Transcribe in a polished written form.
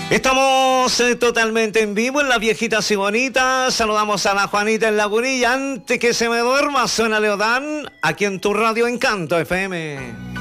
Estamos totalmente en vivo en Las Viejitas y Bonitas. Saludamos a la Juanita en Lagunilla. Antes que se me duerma, suena Leodán, aquí en tu radio Encanto FM.